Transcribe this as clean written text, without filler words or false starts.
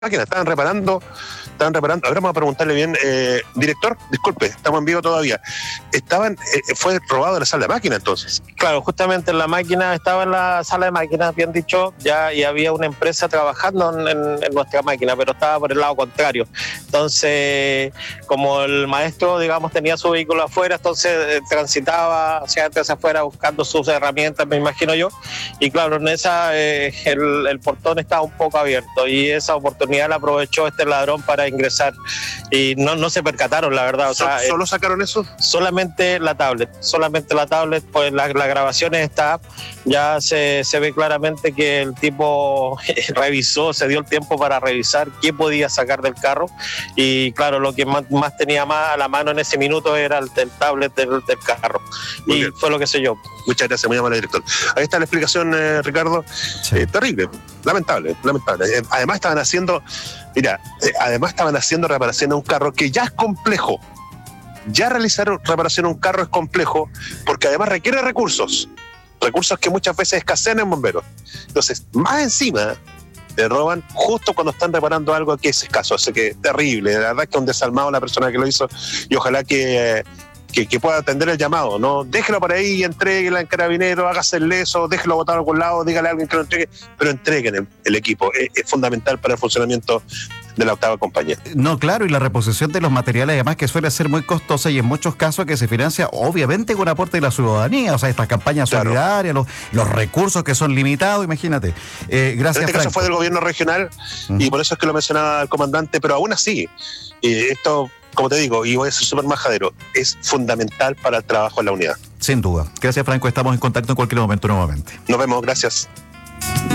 máquinas, estaban reparando. Ahora vamos a preguntarle bien, director, disculpe, estamos en vivo todavía. Fue robado de la sala de máquinas entonces. Claro, justamente en la máquina, estaba en la sala de máquinas, bien dicho, ya, y había una empresa trabajando en nuestra máquina, pero estaba por el lado contrario. Entonces, como el maestro, digamos, tenía su vehículo afuera, entonces transitaba hacia adentro, hacia afuera, buscando sus herramientas, me imagino yo. Y claro, en esa el portón estaba un poco abierto, y esa oportunidad la aprovechó este ladrón para ingresar, y no se percataron, la verdad. O sea, ¿Solo sacaron eso? Solamente la tablet, pues las grabaciones está, ya se ve claramente que el tipo se dio el tiempo para revisar qué podía sacar del carro, y claro, lo que más tenía más a la mano en ese minuto era el tablet del carro. Muy y bien. fue lo que sé yo. Muchas gracias, muy amable director. Ahí está la explicación, Ricardo. Sí. Terrible, lamentable. Además estaban haciendo reparación a un carro que ya es complejo. Ya realizar reparación a un carro es complejo porque además requiere recursos que muchas veces escasean en bomberos. Entonces, más encima, le roban justo cuando están reparando algo que es escaso. Así que terrible, la verdad que un desalmado la persona que lo hizo, y ojalá que pueda atender el llamado, ¿no? Déjelo por ahí y entréguela en Carabineros, hágase el leso, déjelo botar a algún lado, dígale a alguien que lo entregue, pero entreguen el equipo. Es fundamental para el funcionamiento de la 8ª compañía. No, claro, y la reposición de los materiales además que suele ser muy costosa y en muchos casos que se financia obviamente con aporte de la ciudadanía, o sea, estas campañas solidarias, los recursos que son limitados, imagínate. Gracias, en este caso fue del gobierno regional, y por eso es que lo mencionaba el comandante, pero aún así, esto, como te digo, y voy a ser súper majadero, es fundamental para el trabajo en la unidad. Sin duda. Gracias, Franco, estamos en contacto en cualquier momento nuevamente. Nos vemos, gracias.